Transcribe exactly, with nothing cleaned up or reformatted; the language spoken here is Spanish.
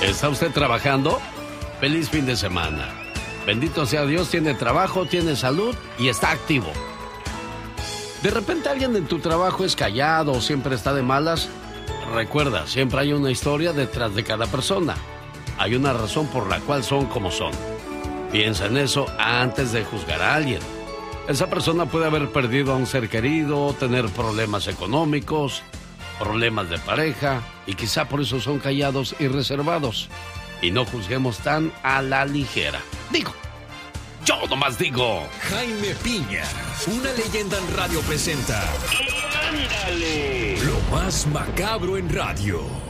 ¿Está usted trabajando? Feliz fin de semana. Bendito sea Dios, tiene trabajo, tiene salud y está activo. De repente alguien en tu trabajo es callado o siempre está de malas. Recuerda, siempre hay una historia detrás de cada persona. Hay una razón por la cual son como son. Piensa en eso antes de juzgar a alguien. Esa persona puede haber perdido a un ser querido, tener problemas económicos, problemas de pareja, y quizá por eso son callados y reservados. Y no juzguemos tan a la ligera. Digo, yo nomás digo. Jaime Piña, una leyenda en radio presenta. ¡Ándale! Lo más macabro en radio.